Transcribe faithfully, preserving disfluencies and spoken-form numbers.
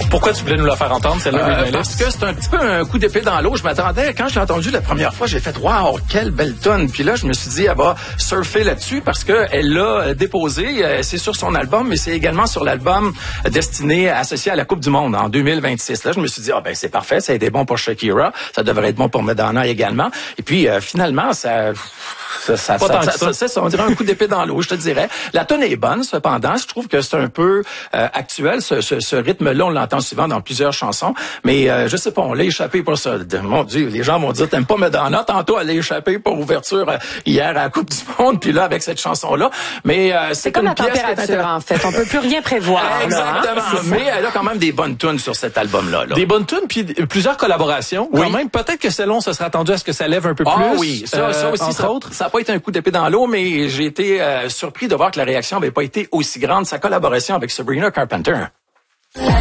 Pourquoi tu voulais nous la faire entendre, celle-là, euh, Read My Parce Lips? que c'est un petit peu un coup d'épée dans l'eau. Je m'attendais, quand je l'ai entendu la première fois, j'ai fait « Wow, quelle belle tonne! » Puis là, je me suis dit, elle va surfer là-dessus parce que elle l'a déposé. C'est sur son album, mais c'est également sur l'album destiné, associé à la Coupe du Monde en deux mille vingt-six. Là, je me suis dit, ah ben c'est parfait, ça a été bon pour Shakira, ça devrait être bon pour Madonna également. Et puis, euh, finalement, ça... Ça, ça, ça, ça, ça, ça, ça, on dirait un coup d'épée dans l'eau, je te dirais. La tonne est bonne, cependant. Je trouve que c'est un peu euh, actuel. Ce, ce, ce rythme-là, on l'entend souvent dans plusieurs chansons. Mais euh, je sais pas, on l'a échappé pour ça. Mon Dieu, les gens vont dire, t'aimes pas Madonna. Tantôt, elle l'a échappé pour ouverture euh, hier à la Coupe du Monde. Puis là, avec cette chanson-là. Mais euh, c'est, c'est comme une la pièce température, en fait. On peut plus rien prévoir. Exactement. Là, hein? Mais elle a quand même des bonnes tunes sur cet album-là. Là. Des bonnes tunes, puis plusieurs collaborations. Oui. Quand même, peut-être que Cellon, ça serait attendu à ce que ça lève un peu Ah plus. oui, ça, euh, ça aussi, entre ça, autres. ça n'a pas été un coup d'épée dans l'eau, mais j'ai été euh, surpris de voir que la réaction n'avait pas été aussi grande. Sa collaboration avec Sabrina Carpenter.